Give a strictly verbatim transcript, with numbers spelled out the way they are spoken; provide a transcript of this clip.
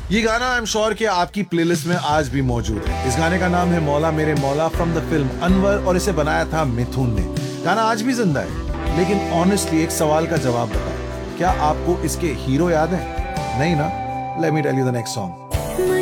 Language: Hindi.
ये गाना आई एम श्योर कि आपकी प्लेलिस्ट में आज भी मौजूद है। इस गाने का नाम है मौला मेरे मौला फ्रॉम द फिल्म अनवर और इसे बनाया था मिथुन ने। गाना आज भी जिंदा है, लेकिन ऑनेस्टली एक सवाल का जवाब बताओ, क्या आपको इसके हीरो याद है? नहीं ना? Let me tell you the next song.